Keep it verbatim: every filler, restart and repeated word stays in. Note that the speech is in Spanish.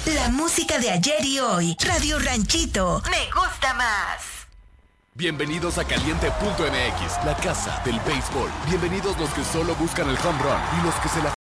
La música de ayer y hoy. Radio Ranchito. Me gusta más. Bienvenidos a Caliente punto M X, la casa del béisbol. Bienvenidos los que solo buscan el home run y los que se la